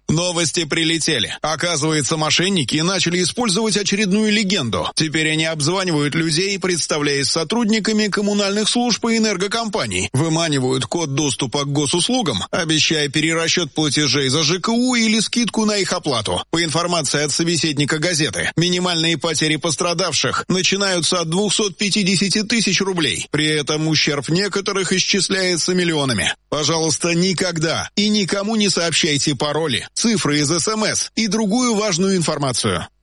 Новости прилетели. Оказывается, мошенники начали использовать очередную легенду. Теперь они обзванивают людей, представляясь сотрудниками коммунальных служб и энергокомпаний, выманивают код доступа к госуслугам, обещая перерасчет платежей за ЖКУ или скидку на их оплату. По информации от собеседника газеты, минимальные потери пострадавших начинаются от 250 тысяч рублей. При этом ущерб некоторых исчисляется миллионами. Пожалуйста, никогда и никому не сообщайте пароли, цифры из СМС и другую важную информацию.